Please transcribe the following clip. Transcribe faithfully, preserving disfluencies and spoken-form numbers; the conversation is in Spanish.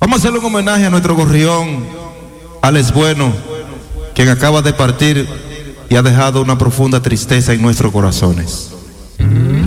Vamos a hacerle un homenaje a nuestro gorrión, Alex Bueno, quien acaba de partir y ha dejado una profunda tristeza en nuestros corazones.